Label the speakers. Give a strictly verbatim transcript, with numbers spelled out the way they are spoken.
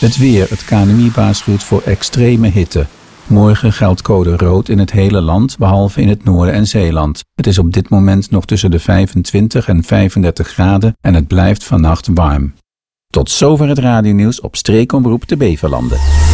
Speaker 1: Het weer. Het K N M I waarschuwt voor extreme hitte. Morgen geldt code rood in het hele land, behalve in het noorden en Zeeland. Het is op dit moment nog tussen de vijfentwintig en vijfendertig graden en het blijft vannacht warm. Tot zover het radionieuws op Streekomroep de Beverlanden.